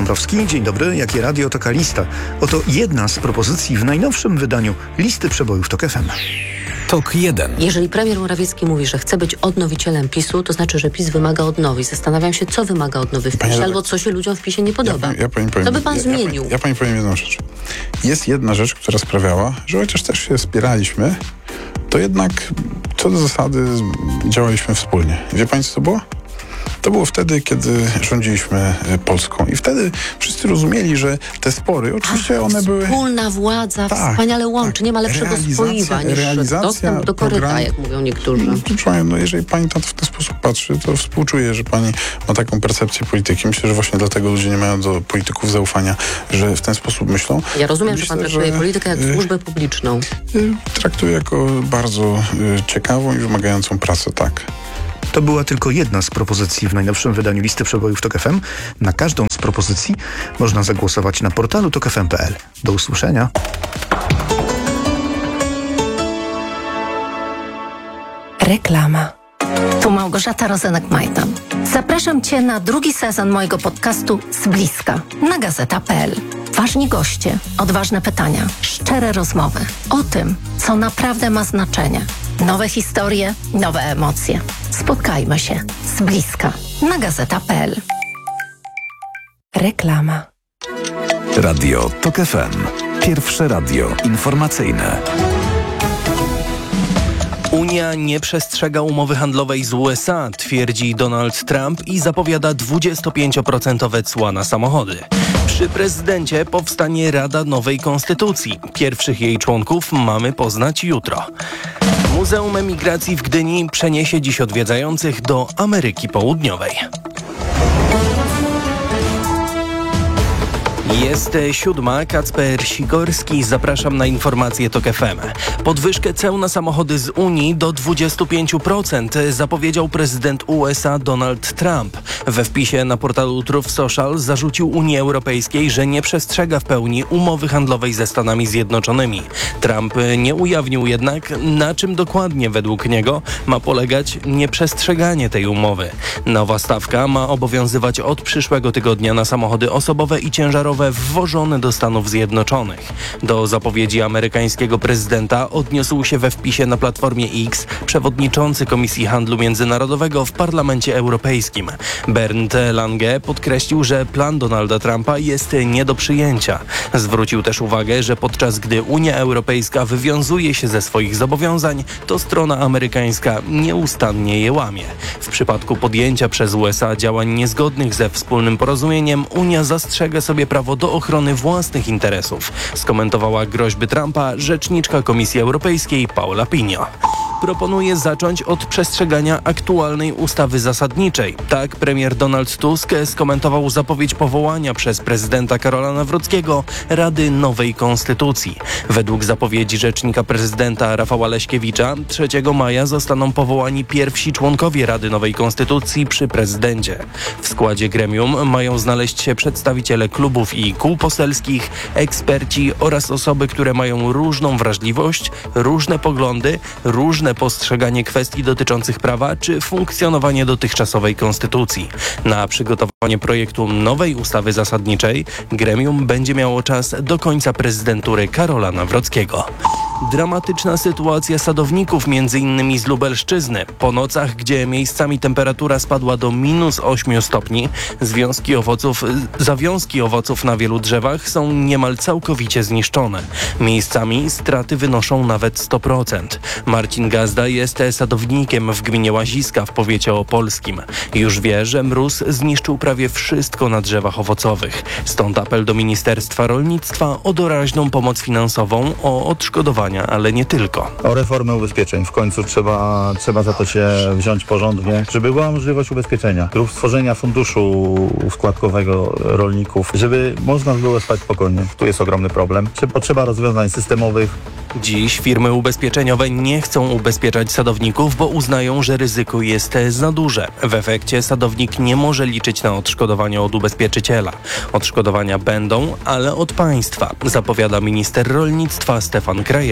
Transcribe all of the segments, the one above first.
Dąbrowski. Dzień dobry. Jakie radio, taka lista. Oto jedna z propozycji w najnowszym wydaniu listy przebojów TOK FM. TOK 1. Jeżeli premier Morawiecki mówi, że chce być odnowicielem PiS-u, to znaczy, że PiS wymaga odnowy. Zastanawiam się, co wymaga odnowy w PiS-ie, albo co się ludziom w PiS-ie nie podoba. Co by pan zmienił? Ja pani powiem jedną rzecz. Jest jedna rzecz, która sprawiała, że chociaż też się spieraliśmy, to jednak co do zasady działaliśmy wspólnie. Wie pani, co to było? To było wtedy, kiedy rządziliśmy Polską. I wtedy wszyscy rozumieli, że te spory, oczywiście one były... Wspólna władza wspaniale łączy, nie ma lepszego spoiwa niż dostęp do koryta, jak mówią niektórzy. Jeżeli pani w ten sposób patrzy, to współczuję, że pani ma taką percepcję polityki. Myślę, że właśnie dlatego ludzie nie mają do polityków zaufania, że w ten sposób myślą. Ja rozumiem, że pan traktuje politykę jak służbę publiczną. Traktuję jako bardzo ciekawą i wymagającą pracę, tak. To była tylko jedna z propozycji w najnowszym wydaniu listy przebojów TOK FM. Na każdą z propozycji można zagłosować na portalu tokfm.pl. Do usłyszenia. Reklama. Tu Małgorzata Rozenek-Majdan. Zapraszam Cię na drugi sezon mojego podcastu Z bliska na gazeta.pl. Ważni goście, odważne pytania, szczere rozmowy o tym, co naprawdę ma znaczenie. Nowe historie, nowe emocje. Spotkajmy się z bliska na gazeta.pl. Reklama. Radio TOK FM. Pierwsze radio informacyjne. Unia nie przestrzega umowy handlowej z USA, twierdzi Donald Trump i zapowiada 25% cła na samochody. Przy prezydencie powstanie Rada Nowej Konstytucji. Pierwszych jej członków mamy poznać jutro. Muzeum Emigracji w Gdyni przeniesie dziś odwiedzających do Ameryki Południowej. Jest 7:00, Kacper Sikorski, zapraszam na informacje TOK FM. Podwyżkę ceł na samochody z Unii do 25% zapowiedział prezydent USA Donald Trump. We wpisie na portalu Truth Social zarzucił Unii Europejskiej, że nie przestrzega w pełni umowy handlowej ze Stanami Zjednoczonymi. Trump nie ujawnił jednak, na czym dokładnie według niego ma polegać nieprzestrzeganie tej umowy. Nowa stawka ma obowiązywać od przyszłego tygodnia na samochody osobowe i ciężarowe wwożone do Stanów Zjednoczonych. Do zapowiedzi amerykańskiego prezydenta odniósł się we wpisie na Platformie X przewodniczący Komisji Handlu Międzynarodowego w Parlamencie Europejskim. Bernd Lange podkreślił, że plan Donalda Trumpa jest nie do przyjęcia. Zwrócił też uwagę, że podczas gdy Unia Europejska wywiązuje się ze swoich zobowiązań, to strona amerykańska nieustannie je łamie. W przypadku podjęcia przez USA działań niezgodnych ze wspólnym porozumieniem, Unia zastrzega sobie prawo do ochrony własnych interesów, skomentowała groźby Trumpa rzeczniczka Komisji Europejskiej Paula Pinho. Proponuje zacząć od przestrzegania aktualnej ustawy zasadniczej. Tak premier Donald Tusk skomentował zapowiedź powołania przez prezydenta Karola Nawrockiego Rady Nowej Konstytucji. Według zapowiedzi rzecznika prezydenta Rafała Leśkiewicza 3 maja zostaną powołani pierwsi członkowie Rady Nowej Konstytucji przy prezydencie. W składzie gremium mają znaleźć się przedstawiciele klubów i kół poselskich, eksperci oraz osoby, które mają różną wrażliwość, różne poglądy, różne postrzeganie kwestii dotyczących prawa czy funkcjonowanie dotychczasowej konstytucji. Na przygotowanie projektu nowej ustawy zasadniczej gremium będzie miało czas do końca prezydentury Karola Nawrockiego. Dramatyczna sytuacja sadowników, m.in. z Lubelszczyzny. Po nocach, gdzie miejscami temperatura spadła do -8 stopni, zawiązki owoców na wielu drzewach są niemal całkowicie zniszczone. Miejscami straty wynoszą nawet 100%. Marcin Gazda jest sadownikiem w gminie Łaziska w powiecie opolskim. Już wie, że mróz zniszczył prawie wszystko na drzewach owocowych. Stąd apel do Ministerstwa Rolnictwa o doraźną pomoc finansową, o odszkodowania, ale nie tylko. O reformę ubezpieczeń. W końcu trzeba za to się wziąć porządnie, żeby była możliwość ubezpieczenia lub stworzenia funduszu wkładkowego rolników, żeby można było spać spokojnie. Tu jest ogromny problem. Potrzeba rozwiązań systemowych. Dziś firmy ubezpieczeniowe nie chcą ubezpieczać sadowników, bo uznają, że ryzyko jest za duże. W efekcie sadownik nie może liczyć na odszkodowania od ubezpieczyciela. Odszkodowania będą, ale od państwa, zapowiada minister rolnictwa Stefan Krajewski.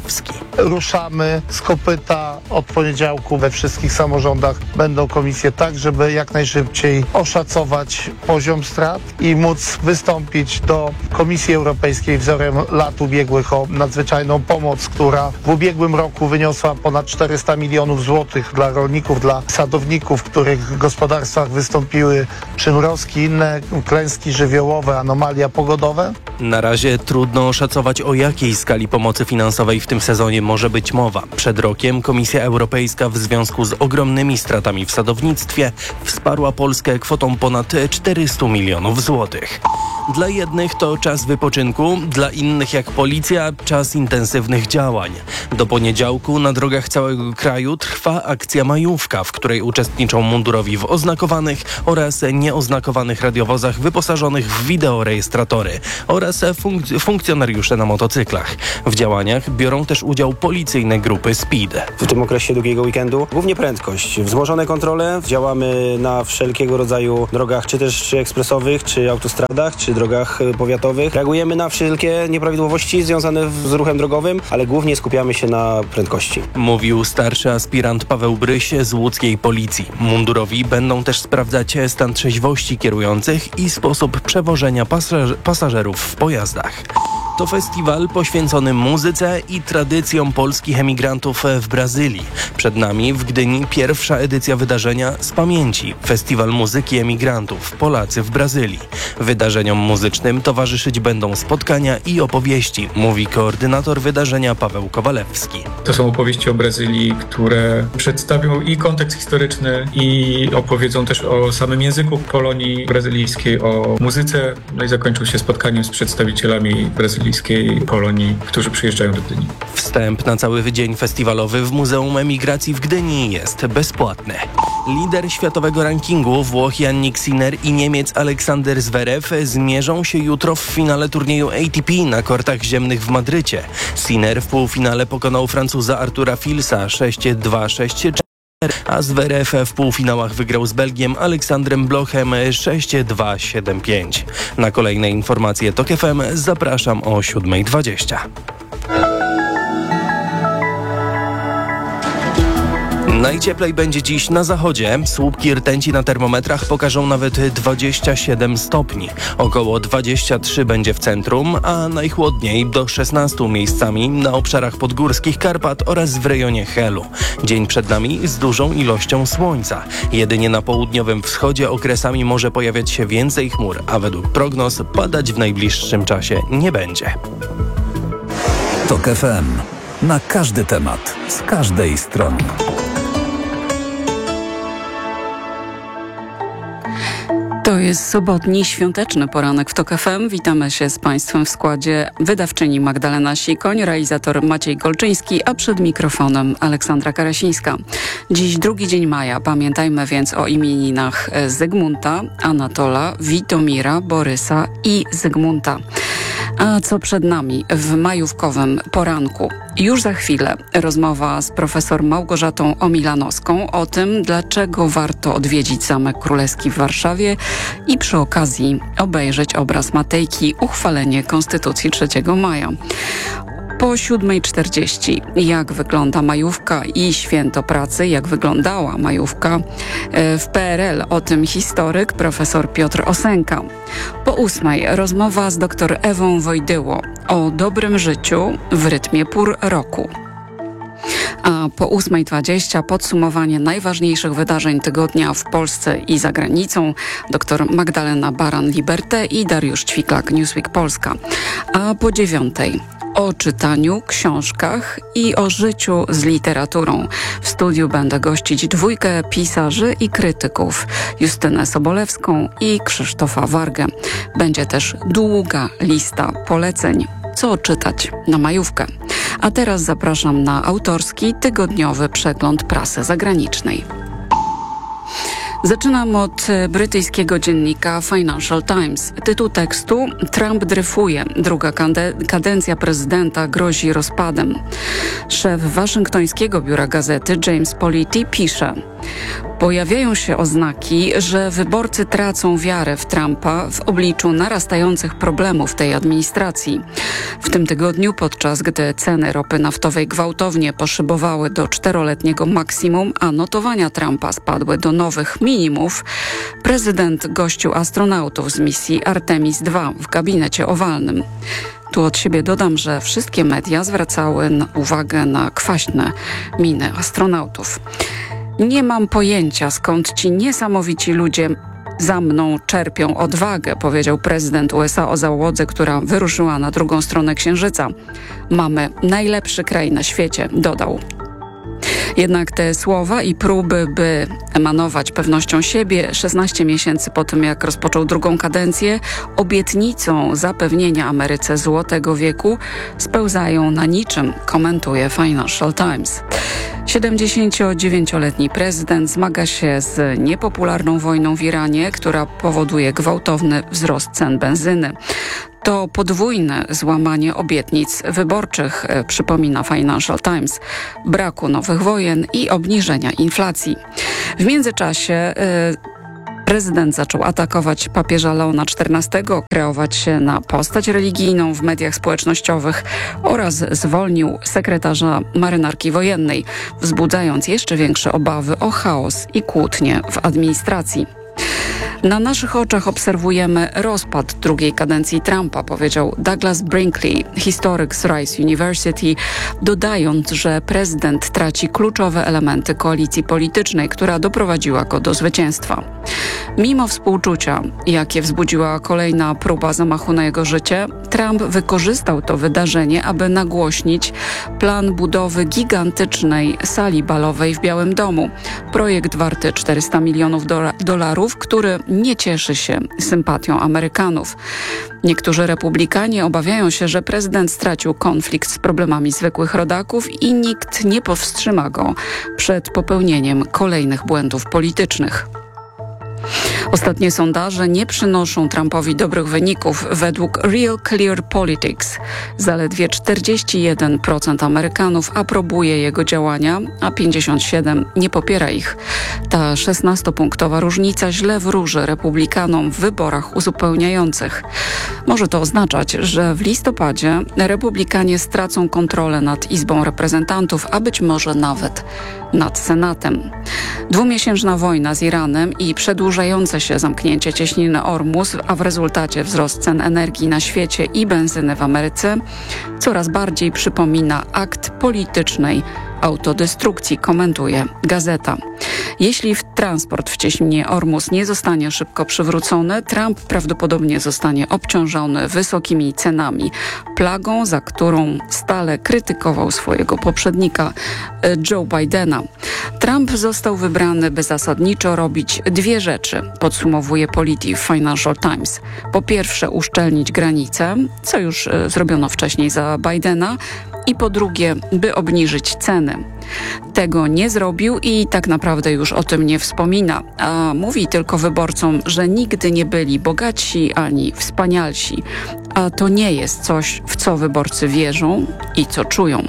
Kowalewski. Ruszamy z kopyta od poniedziałku. We wszystkich samorządach będą komisje tak, żeby jak najszybciej oszacować poziom strat i móc wystąpić do Komisji Europejskiej wzorem lat ubiegłych o nadzwyczajną pomoc, która w ubiegłym roku wyniosła ponad 400 milionów złotych dla rolników, dla sadowników, w których gospodarstwach wystąpiły przymrozki, inne klęski żywiołowe, anomalia pogodowe. Na razie trudno oszacować, o jakiej skali pomocy finansowej w tym sezonie może być mowa. Przed rokiem Komisja Europejska w związku z ogromnymi stratami w sadownictwie wsparła Polskę kwotą ponad 400 milionów złotych. Dla jednych to czas wypoczynku, dla innych jak policja czas intensywnych działań. Do poniedziałku na drogach całego kraju trwa akcja Majówka, w której uczestniczą mundurowi w oznakowanych oraz nieoznakowanych radiowozach wyposażonych w wideorejestratory oraz funkcjonariusze na motocyklach. W działaniach biorą też udział policyjne grupy SPEED. W tym okresie długiego weekendu głównie prędkość. Wzmożone kontrole. Działamy na wszelkiego rodzaju drogach, czy też ekspresowych, czy autostradach, czy drogach powiatowych. Reagujemy na wszelkie nieprawidłowości związane z ruchem drogowym, ale głównie skupiamy się na prędkości. Mówił starszy aspirant Paweł Bryś z łódzkiej policji. Mundurowi będą też sprawdzać stan trzeźwości kierujących i sposób przewożenia pasażerów w pojazdach. To festiwal poświęcony muzyce i tradycjom polskich emigrantów w Brazylii. Przed nami w Gdyni pierwsza edycja wydarzenia Z Pamięci. Festiwal muzyki emigrantów Polacy w Brazylii. Wydarzeniom muzycznym towarzyszyć będą spotkania i opowieści, mówi koordynator wydarzenia Paweł Kowalewski. To są opowieści o Brazylii, które przedstawią i kontekst historyczny i opowiedzą też o samym języku Polonii brazylijskiej, o muzyce. No i zakończył się spotkaniem z przedstawicielami brazylijskiej Polonii, którzy przyjeżdżają do Gdyni. Wstęp na cały dzień festiwalowy w Muzeum Emigracji w Gdyni jest bezpłatny. Lider światowego rankingu Włoch Jannik Sinner i Niemiec Aleksander Zverev zmierzą się jutro w finale turnieju ATP na kortach ziemnych w Madrycie. Sinner w półfinale pokonał Francuza Artura Filsa 6-2, 6-4. A Zverev w półfinałach wygrał z Belgiem Aleksandrem Blochem 6-2, 7-5. Na kolejne informacje TOK FM zapraszam o 7:20. Najcieplej będzie dziś na zachodzie. Słupki rtęci na termometrach pokażą nawet 27 stopni. Około 23 będzie w centrum, a najchłodniej do 16 miejscami na obszarach podgórskich Karpat oraz w rejonie Helu. Dzień przed nami z dużą ilością słońca. Jedynie na południowym wschodzie okresami może pojawiać się więcej chmur, a według prognoz padać w najbliższym czasie nie będzie. TOK FM. Na każdy temat, z każdej strony. To jest sobotni, świąteczny poranek w TOK FM. Witamy się z Państwem w składzie wydawczyni Magdalena Sikoń, realizator Maciej Golczyński, a przed mikrofonem Aleksandra Karasińska. Dziś drugi dzień maja. Pamiętajmy więc o imieninach Zygmunta, Anatola, Witomira, Borysa i Zygmunta. A co przed nami w majówkowym poranku? Już za chwilę rozmowa z profesor Małgorzatą Omilanowską o tym, dlaczego warto odwiedzić Zamek Królewski w Warszawie i przy okazji obejrzeć obraz Matejki, uchwalenie Konstytucji 3 maja. Po 7:40 jak wygląda majówka i święto pracy, jak wyglądała majówka w PRL. O tym historyk profesor Piotr Osenka. Po 8:00 rozmowa z dr Ewą Wojdyło o dobrym życiu w rytmie pór roku. A po 8:20 podsumowanie najważniejszych wydarzeń tygodnia w Polsce i za granicą. Dr Magdalena Baran-Liberté i Dariusz Ćwiklak, Newsweek Polska. A po 9:00 o czytaniu, książkach i o życiu z literaturą. W studiu będę gościć dwójkę pisarzy i krytyków, Justynę Sobolewską i Krzysztofa Wargę. Będzie też długa lista poleceń, co czytać na majówkę. A teraz zapraszam na autorski, tygodniowy przegląd prasy zagranicznej. Zaczynam od brytyjskiego dziennika Financial Times. Tytuł tekstu: Trump dryfuje. Druga kadencja prezydenta grozi rozpadem. Szef waszyngtońskiego biura gazety James Politi pisze: Pojawiają się oznaki, że wyborcy tracą wiarę w Trumpa w obliczu narastających problemów tej administracji. W tym tygodniu, podczas gdy ceny ropy naftowej gwałtownie poszybowały do 4-letniego maksimum, a notowania Trumpa spadły do nowych minimów, prezydent gościł astronautów z misji Artemis II w gabinecie owalnym. Tu od siebie dodam, że wszystkie media zwracały uwagę na kwaśne miny astronautów. Nie mam pojęcia, skąd ci niesamowici ludzie za mną czerpią odwagę, powiedział prezydent USA o załodze, która wyruszyła na drugą stronę Księżyca. Mamy najlepszy kraj na świecie, dodał. Jednak te słowa i próby, by emanować pewnością siebie 16 miesięcy po tym, jak rozpoczął drugą kadencję, obietnicą zapewnienia Ameryce złotego wieku spełzają na niczym, komentuje Financial Times. 79-letni prezydent zmaga się z niepopularną wojną w Iranie, która powoduje gwałtowny wzrost cen benzyny. To podwójne złamanie obietnic wyborczych, przypomina Financial Times, braku nowych wojen i obniżenia inflacji. W międzyczasie prezydent zaczął atakować papieża Leona XIV, kreować się na postać religijną w mediach społecznościowych oraz zwolnił sekretarza marynarki wojennej, wzbudzając jeszcze większe obawy o chaos i kłótnie w administracji. Na naszych oczach obserwujemy rozpad drugiej kadencji Trumpa, powiedział Douglas Brinkley, historyk z Rice University, dodając, że prezydent traci kluczowe elementy koalicji politycznej, która doprowadziła go do zwycięstwa. Mimo współczucia, jakie wzbudziła kolejna próba zamachu na jego życie, Trump wykorzystał to wydarzenie, aby nagłośnić plan budowy gigantycznej sali balowej w Białym Domu. Projekt warty $400 milionów, który nie cieszy się sympatią Amerykanów. Niektórzy republikanie obawiają się, że prezydent stracił konflikt z problemami zwykłych rodaków i nikt nie powstrzyma go przed popełnieniem kolejnych błędów politycznych. Ostatnie sondaże nie przynoszą Trumpowi dobrych wyników. Według Real Clear Politics zaledwie 41% Amerykanów aprobuje jego działania, a 57% nie popiera ich. Ta 16-punktowa różnica źle wróży republikanom w wyborach uzupełniających. Może to oznaczać, że w listopadzie republikanie stracą kontrolę nad Izbą Reprezentantów, a być może nawet nad Senatem. Dwumiesięczna wojna z Iranem i przedłużające się zamknięcie cieśniny Ormus, a w rezultacie wzrost cen energii na świecie i benzyny w Ameryce coraz bardziej przypomina akt politycznej autodestrukcji, komentuje Gazeta. Jeśli transport w cieśninie Ormus nie zostanie szybko przywrócony, Trump prawdopodobnie zostanie obciążony wysokimi cenami, plagą, za którą stale krytykował swojego poprzednika Joe Bidena. Trump został wybrany, by zasadniczo robić dwie rzeczy, podsumowuje Polity w Financial Times. Po pierwsze, uszczelnić granice, co już zrobiono wcześniej za Bidena, i po drugie, by obniżyć ceny. Tego nie zrobił i tak naprawdę już o tym nie wspomina, a mówi tylko wyborcom, że nigdy nie byli bogatsi ani wspanialsi, a to nie jest coś, w co wyborcy wierzą i co czują.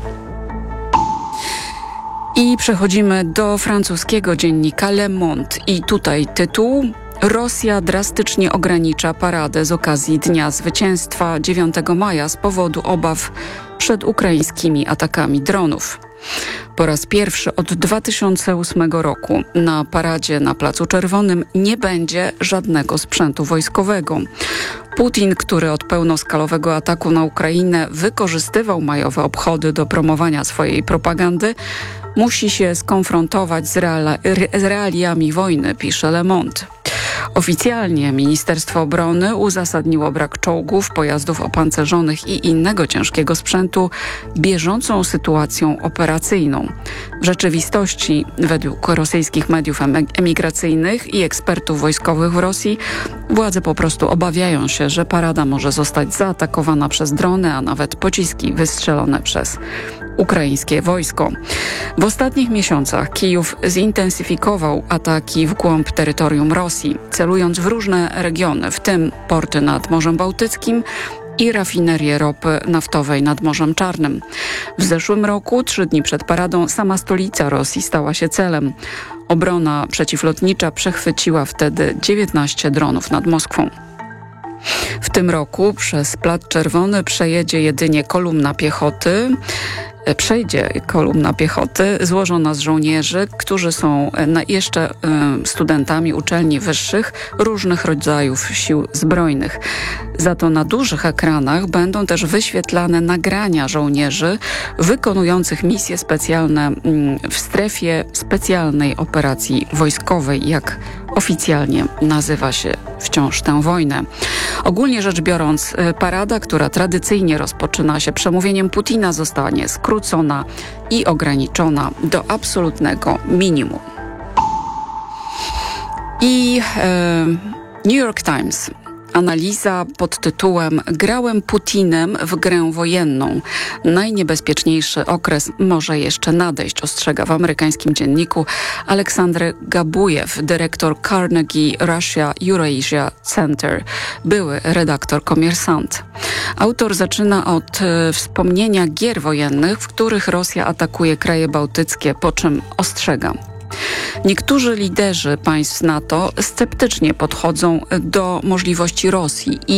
I przechodzimy do francuskiego dziennika Le Monde i tutaj tytuł: Rosja drastycznie ogranicza paradę z okazji Dnia Zwycięstwa 9 maja z powodu obaw przed ukraińskimi atakami dronów. Po raz pierwszy od 2008 roku na paradzie na Placu Czerwonym nie będzie żadnego sprzętu wojskowego. Putin, który od pełnoskalowego ataku na Ukrainę wykorzystywał majowe obchody do promowania swojej propagandy, musi się skonfrontować z realiami wojny, pisze Le Monde. Oficjalnie Ministerstwo Obrony uzasadniło brak czołgów, pojazdów opancerzonych i innego ciężkiego sprzętu bieżącą sytuacją operacyjną. W rzeczywistości, według rosyjskich mediów emigracyjnych i ekspertów wojskowych w Rosji, władze po prostu obawiają się, że parada może zostać zaatakowana przez drony, a nawet pociski wystrzelone przez ukraińskie wojsko. W ostatnich miesiącach Kijów zintensyfikował ataki w głąb terytorium Rosji, celując w różne regiony, w tym porty nad Morzem Bałtyckim i rafinerię ropy naftowej nad Morzem Czarnym. W zeszłym roku, 3 dni przed paradą, sama stolica Rosji stała się celem. Obrona przeciwlotnicza przechwyciła wtedy 19 dronów nad Moskwą. W tym roku przez Plac Czerwony przejdzie kolumna piechoty złożona z żołnierzy, którzy są jeszcze studentami uczelni wyższych różnych rodzajów sił zbrojnych. Za to na dużych ekranach będą też wyświetlane nagrania żołnierzy wykonujących misje specjalne w strefie specjalnej operacji wojskowej, jak oficjalnie nazywa się wciąż tę wojnę. Ogólnie rzecz biorąc, parada, która tradycyjnie rozpoczyna się przemówieniem Putina, zostanie skrócona i ograniczona do absolutnego minimum. I New York Times. Analiza pod tytułem "Grałem Putinem w grę wojenną. Najniebezpieczniejszy okres może jeszcze nadejść", ostrzega w amerykańskim dzienniku Aleksandr Gabujew, dyrektor Carnegie Russia Eurasia Center, były redaktor Komiersant. Autor zaczyna od wspomnienia gier wojennych, w których Rosja atakuje kraje bałtyckie, po czym ostrzega: niektórzy liderzy państw NATO sceptycznie podchodzą do możliwości Rosji i